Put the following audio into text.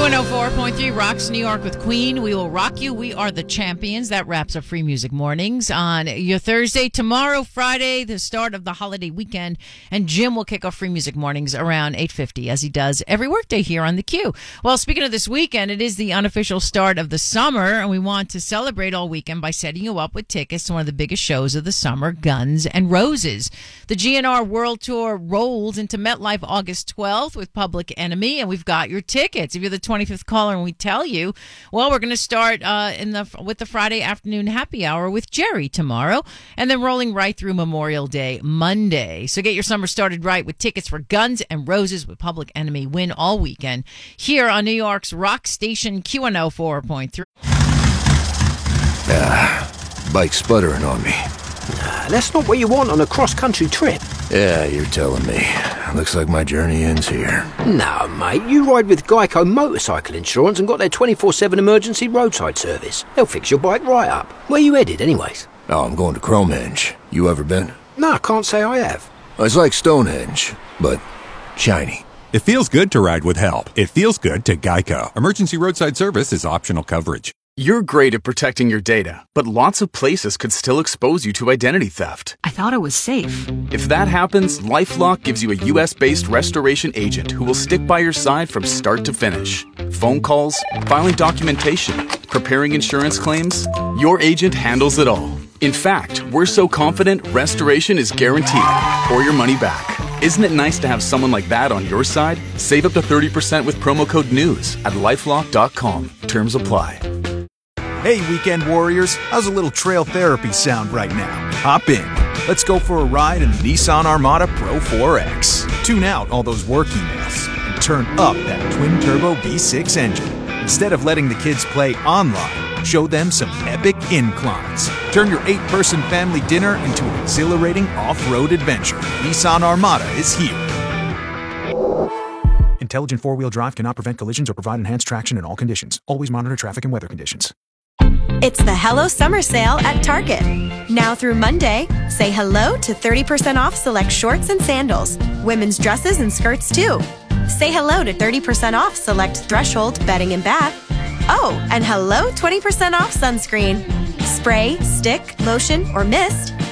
Q104.3 rocks New York with Queen. We will rock you. We are the champions. That wraps up Free Music Mornings on your Thursday. Tomorrow, Friday, the start of the holiday weekend. And Jim will kick off Free Music Mornings around 8:50, as he does every workday here on the Q. Well, speaking of this weekend, it is the unofficial start of the summer, and we want to celebrate all weekend by setting you up with tickets to one of the biggest shows of the summer, Guns N' Roses. The GNR World Tour rolls into MetLife August 12th with Public Enemy, and we've got your tickets. If you're the 25th caller and we tell you, well, we're going to start with the Friday afternoon happy hour with Jerry tomorrow, and then rolling right through Memorial Day Monday. So get your summer started right with tickets for Guns N' Roses with Public Enemy. Win all weekend here on New York's rock station Q104.3. Bike sputtering on me. That's not what you want on a cross-country trip. Yeah, you're telling me. Looks like my journey ends here. No, mate, you ride with Geico Motorcycle Insurance and got their 24/7 emergency roadside service. They'll fix your bike right up. Where you headed, anyways? Oh, I'm going to Cromenge. You ever been? No, I can't say I have. It's like Stonehenge, but shiny. It feels good to ride with help. It feels good to Geico. Emergency roadside service is optional coverage. You're great at protecting your data, but lots of places could still expose you to identity theft. I thought it was safe. If that happens, LifeLock gives you a US-based restoration agent who will stick by your side from start to finish. Phone calls, filing documentation, preparing insurance claims, your agent handles it all. In fact, we're so confident restoration is guaranteed or your money back. Isn't it nice to have someone like that on your side? Save up to 30% with promo code NEWS at LifeLock.com. Terms apply. Hey, weekend warriors, how's a little trail therapy sound right now? Hop in. Let's go for a ride in the Nissan Armada Pro 4X. Tune out all those work emails and turn up that twin-turbo V6 engine. Instead of letting the kids play online, show them some epic inclines. Turn your 8-person family dinner into an exhilarating off-road adventure. Nissan Armada is here. Intelligent four-wheel drive cannot prevent collisions or provide enhanced traction in all conditions. Always monitor traffic and weather conditions. It's the Hello Summer Sale at Target. Now through Monday, say hello to 30% off select shorts and sandals. Women's dresses and skirts too. Say hello to 30% off select Threshold bedding and bath. Oh, and hello 20% off sunscreen. Spray, stick, lotion, or mist.